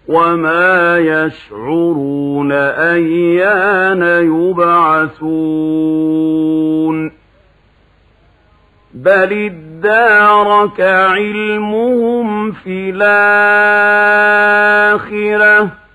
وما يشعرون أيان يبعثون بل ادارك علمهم في الآخرة